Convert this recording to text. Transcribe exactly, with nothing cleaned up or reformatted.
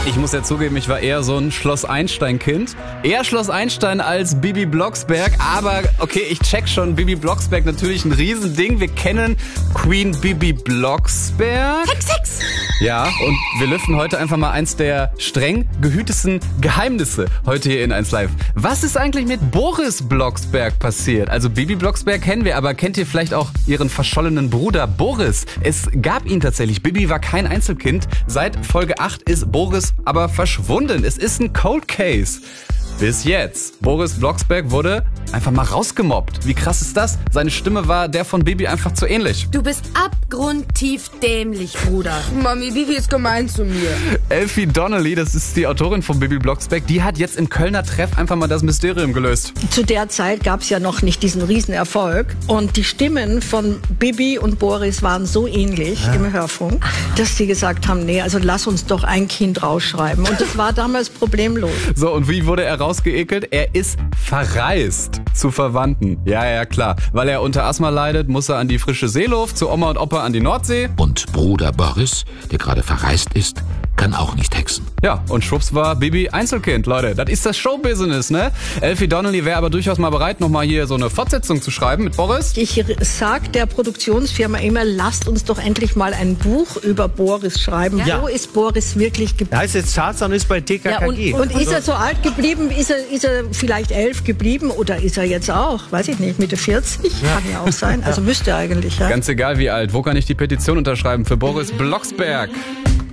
Ich muss ja zugeben, ich war eher so ein Schloss Einstein-Kind. Eher Schloss Einstein als Bibi Blocksberg. Aber okay, ich check schon, Bibi Blocksberg natürlich ein Riesending. Wir kennen Queen Bibi Blocksberg. Hex, Hex! Ja, und wir lüften heute einfach mal eins der streng gehütesten Geheimnisse heute hier in eins Live. Was ist eigentlich mit Boris Blocksberg passiert? Also Bibi Blocksberg kennen wir, aber kennt ihr vielleicht auch ihren verschollenen Bruder Boris? Es gab ihn tatsächlich. Bibi war kein Einzelkind. Seit Folge acht ist Boris aber verschwunden. Es ist ein Cold Case. Bis jetzt. Boris Blocksberg wurde einfach mal rausgemobbt. Wie krass ist das? Seine Stimme war der von Bibi einfach zu ähnlich. Du bist abgrundtief dämlich, Bruder. Mami, Bibi ist gemein zu mir. Elfie Donnelly, das ist die Autorin von Bibi Blocksberg, die hat jetzt im Kölner Treff einfach mal das Mysterium gelöst. Zu der Zeit gab es ja noch nicht diesen Riesenerfolg. Und die Stimmen von Bibi und Boris waren so ähnlich ja. im Hörfunk, dass sie gesagt haben, nee, also lass uns doch ein Kind rausschreiben. Und das war damals problemlos. So, und wie wurde er rausgeekelt? Er ist verreist zu Verwandten. Ja, ja, klar. Weil er unter Asthma leidet, muss er an die frische Seeluft, zu Oma und Opa an die Nordsee. Und Bruder Boris, der gerade verreist ist, kann auch nicht hexen. Ja, und schwupps war Bibi Einzelkind, Leute. Das ist das Showbusiness, ne? Elfie Donnelly wäre aber durchaus mal bereit, nochmal hier so eine Fortsetzung zu schreiben mit Boris. Ich sag der Produktionsfirma immer, lasst uns doch endlich mal ein Buch über Boris schreiben. Ja. Wo ist Boris wirklich geblieben? Er heißt jetzt Tarzan und ist bei T K K G. Ja, und, und ist er so alt geblieben? Ist er, ist er vielleicht elf geblieben? Oder ist er jetzt auch, weiß ich nicht, Mitte vierzig? Ja. Kann ja auch sein. Also müsste er eigentlich, ja. Ganz egal wie alt. Wo kann ich die Petition unterschreiben für Boris Blocksberg?